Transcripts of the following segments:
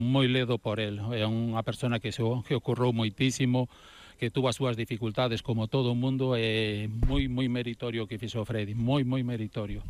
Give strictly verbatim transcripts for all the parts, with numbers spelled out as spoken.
moi ledo por el. É unha persona que se que ocurrou moitísimo, que tuvo as súas dificultades como todo o mundo, e moi moi meritorio que fixo Freddy, moi moi meritorio.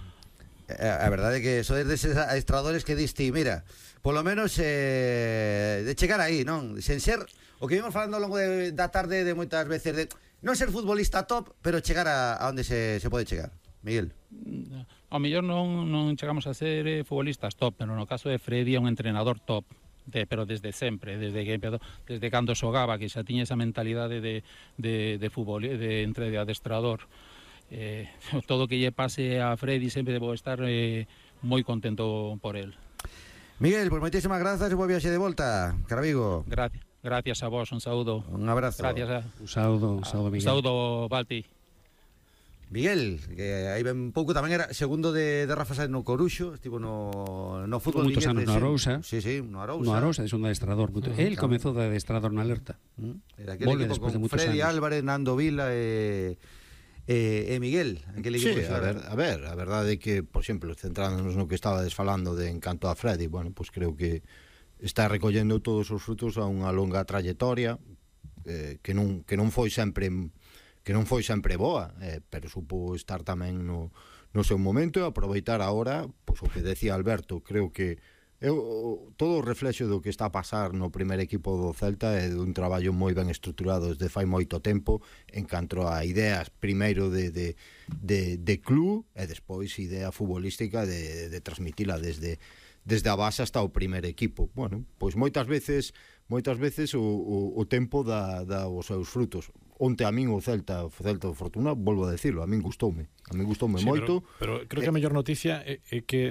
A verdade é que sodes deses adestradores que diste, mira, polo menos eh, de chegar aí, non? Sen ser o que vimos falando ao longo de, da tarde de moitas veces de non ser futbolista top, pero chegar a, a onde se, se pode chegar. Miguel. Ao mellor non, non chegamos a ser eh, futbolistas top, pero no caso de Freddy é un entrenador top, de, pero desde sempre, desde que empezou, desde cando xogaba, que xa tiña esa mentalidade de, de, de fútbol, de entre de adestrador. Eh, todo o que lle pase a Freddy sempre debo estar eh, moi contento por el. Miguel, pues moitísimas grazas e boa viaxe de volta, cara Vigo. Gracias, gracias a vos, un saúdo. Un abrazo. Gracias a, un saúdo, un saúdo, Miguel. Un saúdo, Balti. Miguel, que aí ven un pouco tamén era segundo de, de Rafa Sáenz no Coruxo, estivo no, no fútbol moitos anos no Arousa. Sí, sí, no Arousa. No Arousa, de segundo adestrador. Uh -huh, el claro. Comezou de adestrador na Alerta. Uh -huh. Era aquel Volve equipo con Freddy anos. Álvarez, Nando Vila e, e, e Miguel. Aquel equipo sí, a ver, a ver, a verdade é que, por exemplo, centrándonos no que estaba desfalando de en canto a Freddy, bueno, pues creo que está recollendo todos os frutos a unha longa trayectoria eh, que non que non foi sempre que non foi sempre boa, eh, pero supo estar tamén no, no seu momento e aproveitar agora, pois o que decía Alberto, creo que eu, todo o reflexo do que está a pasar no primer equipo do Celta é dun traballo moi ben estruturado desde fai moito tempo en canto a ideas primeiro de, de, de, de club e despois idea futbolística de, de transmitila desde desde a base hasta o primer equipo. Bueno, pois moitas veces moitas veces o, o, o tempo dá, dá os seus frutos. Onte a min o Celta, o Celta de Fortuna, volvo a decirlo, a min gustoume. A min gustoume sí, moito. Pero, pero creo que a mellor noticia é, é que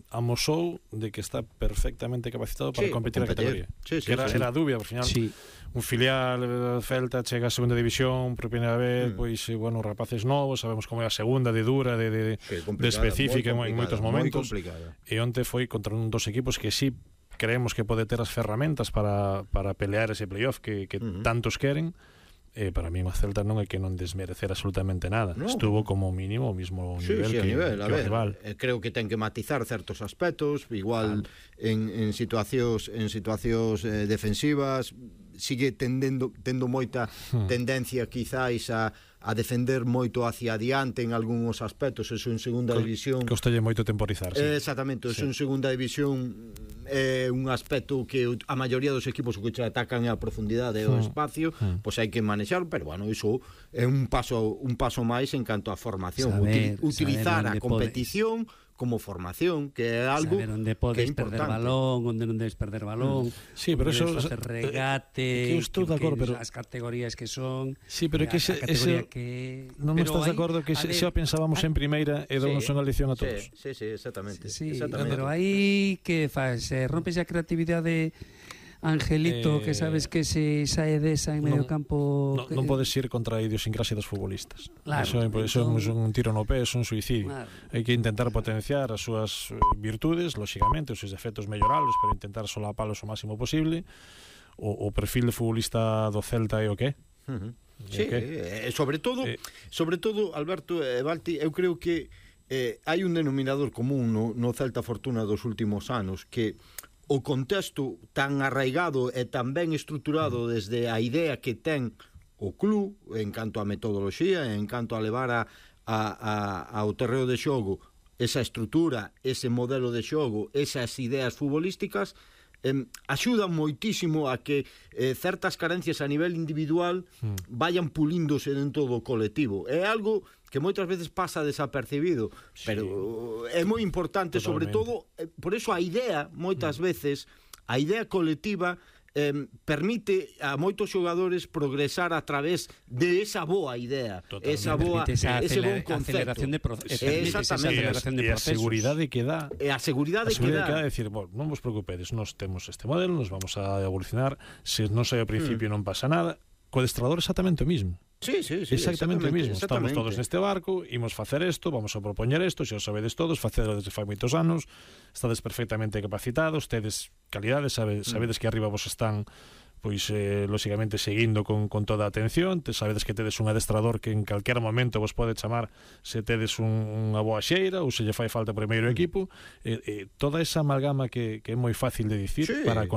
amosou de que está perfectamente capacitado para sí, competir a categoría. Sí, sí, que era, sí. era a dúbia, por final. Sí. Un filial de Celta chega a segunda división por primeira vez, mm. pois, bueno, rapaces novos, sabemos como é a segunda de dura, de, de, sí, de específica en moitos momentos. E onte foi contra un dos equipos que sí creemos que pode ter as ferramentas para, para pelear ese playoff que, que mm-hmm. tantos queren. Eh, para mí o Celta non é que non desmerecer absolutamente nada, no. Estuvo como mínimo o mismo sí, nivel, sí, que, nivel que ver, o rival. Eh, creo que ten que matizar certos aspectos, igual claro. en, en situacións en situacións eh, defensivas sigue tendendo tendo moita hmm. tendencia quizáis a, a defender moito hacia adiante en algúns aspectos, eso en segunda Co, división costalle moito temporizar, sí. eh, exactamente, eso sí. En segunda división é eh, un aspecto que a maioría dos equipos que che atacan é a profundidade e hmm. o espacio, hmm. pois hai que manexar, pero bueno, iso é un paso un paso máis en canto a formación, saber, Util, utilizar a competición podes. Como formación, que é algo saber onde podes perder balón, onde non debes perder balón. Sí, pero eso hacer regate, que estou de acordo, pero as categorías que son. Sí, pero que ese, ese que non estás de acordo que se, xa pensábamos en primeira e damos sí, unha lección a todos. Sí, sí, sí, exactamente. Sí, exactamente. Pero aí que faz, eh, rompes a creatividade Angelito, eh, que sabes que se sae desa en medio non, campo non, non podes ir contra a idiosincrasia dos futbolistas. Claro, eso, eso non, é un tiro no pé, é un suicidio. Claro. Hai que intentar potenciar as súas virtudes, lóxicamente, os seus defectos melloralos, pero intentar solapalos o máximo posible. O, o perfil de futbolista do Celta é o que? Uh -huh. Sí, eh, sobre todo, eh, sobre todo Alberto e eh, Balti, eu creo que eh, hai un denominador común no, no Celta Fortuna dos últimos anos, que o contexto tan arraigado e tan ben estruturado desde a idea que ten o club en canto a metodoloxía, en canto a levar a, a, a, ao terreo de xogo esa estrutura, ese modelo de xogo, esas ideas futbolísticas, eh, axudan moitísimo a que eh, certas carencias a nivel individual mm. vayan pulíndose dentro do colectivo. É algo que moitas veces pasa desapercibido, sí. Pero é moi importante, totalmente. Sobre todo, eh, por eso a idea, moitas mm. veces, a idea colectiva eh, permite a moitos xogadores progresar a través de esa boa idea, totalmente. Esa boa, esa ese bon concepto. Aceleración de proceso. Exactamente. E a seguridade que dá. E a seguridade que dá. que dá. Decir, bueno, non vos preocupedes, nós temos este modelo, nos vamos a evolucionar, se non sei ao principio mm. non pasa nada, co adestrador exactamente o mismo. Sí, sí, sí, exactamente, exactamente o mismo. Exactamente. Estamos todos neste barco, imos facer isto, vamos a propoñer isto, xa o sabedes todos, facedlo desde fai moitos anos, estades perfectamente capacitados, tedes calidades, sabe, sabedes que arriba vos están pois, eh, lóxicamente, seguindo con, con toda a atención, te sabedes que tedes un adestrador que en calquera momento vos pode chamar se tedes un, unha boa xeira ou se lle fai falta primeiro equipo, eh, eh, toda esa amalgama que, que é moi fácil de dicir, sí. Para